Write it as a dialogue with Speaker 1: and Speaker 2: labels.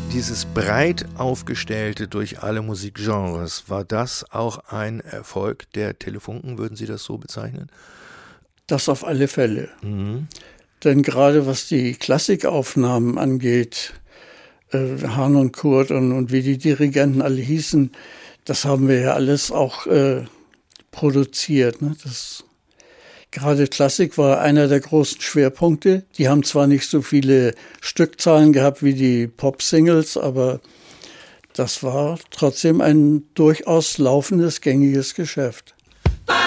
Speaker 1: Dieses breit aufgestellte durch alle Musikgenres, war das auch ein Erfolg der Telefunken, würden Sie das so bezeichnen?
Speaker 2: Das auf alle Fälle. Denn gerade was die Klassikaufnahmen angeht, Hahn und Kurt und wie die Dirigenten alle hießen, das haben wir ja alles auch produziert. Ne? Gerade Klassik war einer der großen Schwerpunkte. Die haben zwar nicht so viele Stückzahlen gehabt wie die Pop-Singles, aber das war trotzdem ein durchaus laufendes, gängiges Geschäft.